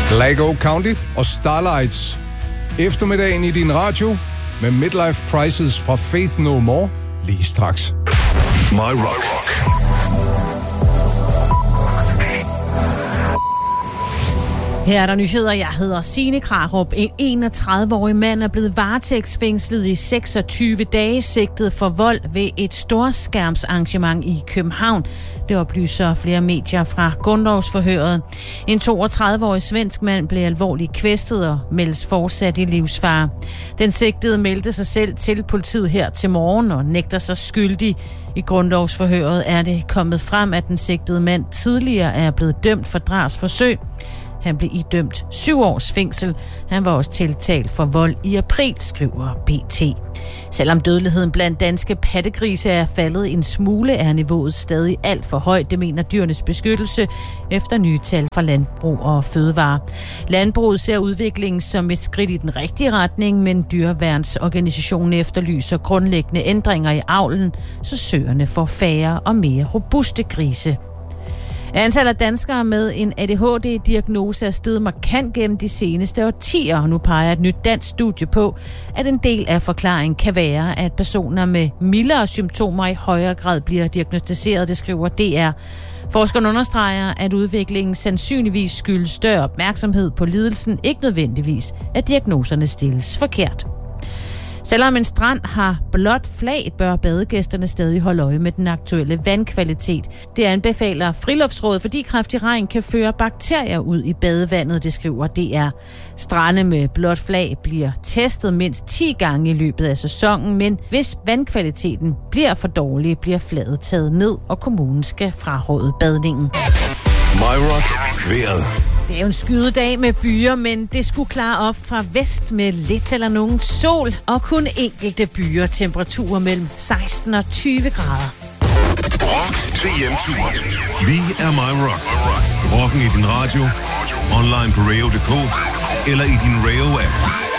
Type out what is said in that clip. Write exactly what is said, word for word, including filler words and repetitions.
Black Oak County og Starlights. Eftermiddagen i din radio med Midlife Crisis fra Faith No More lige straks. My Rock. Her er der nyheder. Jeg hedder Signe Krarup. En enogtredive-årig mand er blevet varetægtsfængslet i seksogtyve dage, sigtet for vold ved et storskærmsarrangement i København. Det oplyser flere medier fra grundlovsforhøret. En toogtredive-årig svensk mand blev alvorligt kvæstet og meldes fortsat i livsfare. Den sigtede meldte sig selv til politiet her til morgen og nægter sig skyldig. I grundlovsforhøret er det kommet frem, at den sigtede mand tidligere er blevet dømt for drabsforsøg. Han blev idømt syv års fængsel. Han var også tiltalt for vold i april, skriver B T. Selvom dødeligheden blandt danske pattegrise er faldet en smule, er niveauet stadig alt for højt, det mener Dyrenes Beskyttelse efter nye tal fra Landbrug og Fødevare. Landbruget ser udviklingen som et skridt i den rigtige retning, men dyreværnsorganisationen efterlyser grundlæggende ændringer i avlen, så søerne får færre og mere robuste grise. Antallet af danskere med en A D H D-diagnose er steget markant gennem de seneste årtier, og nu peger et nyt dansk studie på, at en del af forklaringen kan være, at personer med mildere symptomer i højere grad bliver diagnosticeret, det skriver D R. Forskerne understreger, at udviklingen sandsynligvis skyldes større opmærksomhed på lidelsen, ikke nødvendigvis, at diagnoserne stilles forkert. Selvom en strand har blåt flag, bør badegæsterne stadig holde øje med den aktuelle vandkvalitet. Det anbefaler Friluftsrådet, fordi kraftig regn kan føre bakterier ud i badevandet, det skriver D R. Strande med blåt flag bliver testet mindst ti gange i løbet af sæsonen, men hvis vandkvaliteten bliver for dårlig, bliver flaget taget ned, og kommunen skal fraråde badningen. My Rock. Vejret. Det er jo en skydedag med byer, men det skulle klare op fra vest med lidt eller nogen sol, og kun enkelte byer, temperaturer mellem seksten og tyve grader. Rock til hjemturen. Vi er My Rock. Rocken i din radio, online på radio punktum d k eller i din Radio-app.